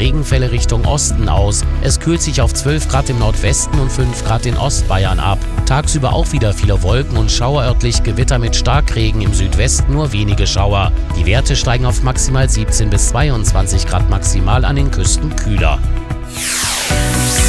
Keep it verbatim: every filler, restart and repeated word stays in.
Regenfälle Richtung Osten aus. Es kühlt sich auf zwölf Grad im Nordwesten und fünf Grad in Ostbayern ab. Tagsüber auch wieder viele Wolken und schauerörtlich Gewitter mit Starkregen, im Südwesten nur wenige Schauer. Die Werte steigen auf maximal siebzehn bis zweiundzwanzig Grad, maximal an den Küsten kühler.